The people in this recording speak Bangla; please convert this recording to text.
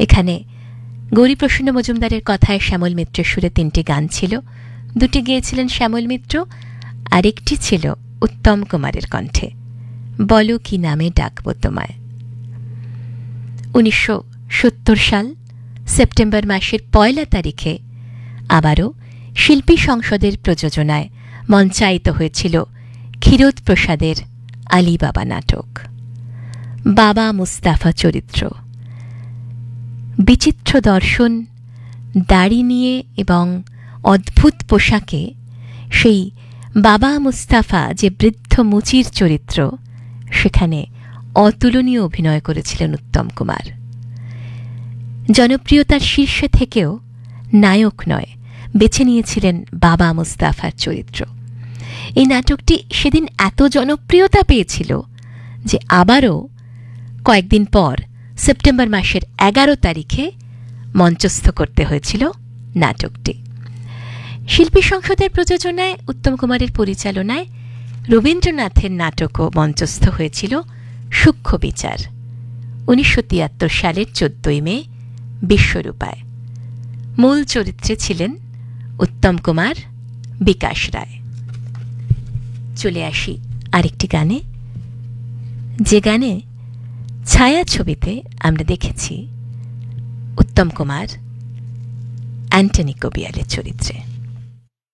এখানে গৌরীপ্রসন্ন মজুমদারের কথায় শ্যামল মিত্রের সুরে 3টি গান ছিল। 2টি গেয়েছিলেন শ্যামল মিত্র, আরেকটি ছিল উত্তম কুমারের কণ্ঠে, বলো কি নামে ডাকব তোমায়। 1970 সাল সেপ্টেম্বর মাসের 1 তারিখে আবারও শিল্পী সংসদের প্রযোজনায় মঞ্চায়িত হয়েছিল ক্ষীরোদ প্রসাদের আলিবাবা নাটক। বাবা মুস্তাফা চরিত্র, বিচিত্র দর্শন, দাড়ি নিয়ে এবং অদ্ভুত পোশাকে সেই বাবা মুস্তাফা যে বৃদ্ধ মুচির চরিত্র, সেখানে অতুলনীয় অভিনয় করেছিলেন উত্তম কুমার। জনপ্রিয়তার শীর্ষে থেকেও নায়ক নয়, বেছে নিয়েছিলেন বাবা মুস্তাফার চরিত্র। এই নাটকটি সেদিন এত জনপ্রিয়তা পেয়েছিল যে আবারও কয়েকদিন পর সেপ্টেম্বর মাসের 11 তারিখে মঞ্চস্থ করতে হয়েছিল নাটকটি। শিল্পী সংসদের প্রযোজনায় উত্তম কুমারের পরিচালনায় রবীন্দ্রনাথের নাটকও মঞ্চস্থ হয়েছিল সূক্ষ্ম বিচার 1973 সালের 14 মে বিশ্বরূপায়। মূল চরিত্রে ছিলেন উত্তম কুমার, বিকাশ রায়। চলে আসি আরেকটি গানে, যে গানে ছায়াছবিতে আমরা দেখেছি উত্তম কুমার অ্যান্টনি কবিয়ালের চরিত্রে।